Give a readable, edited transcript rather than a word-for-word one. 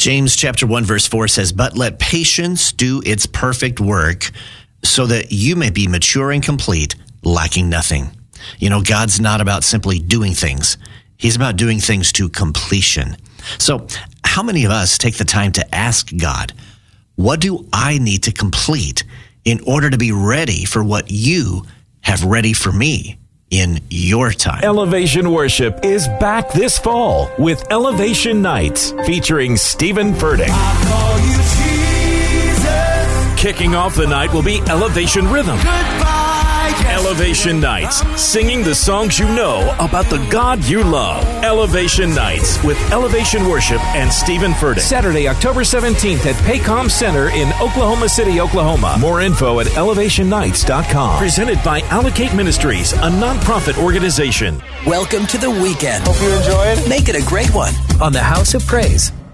James chapter 1 verse 4 says, "But let patience do its perfect work, so that you may be mature and complete, lacking nothing." You know, God's not about simply doing things. He's about doing things to completion. So how many of us take the time to ask God, what do I need to complete in order to be ready for what you have ready for me in your time? Elevation Worship is back this fall with Elevation Nights featuring Stephen Furtick. Kicking off the night will be Elevation Rhythm. Elevation Nights, singing the songs you know about the God you love. Elevation Nights with Elevation Worship and Stephen Furtick. Saturday, October 17th at Paycom Center in Oklahoma City, Oklahoma. More info at elevationnights.com. Presented by Allocate Ministries, a nonprofit organization. Welcome to the weekend. Hope you enjoy it. Make it a great one on the House of Praise.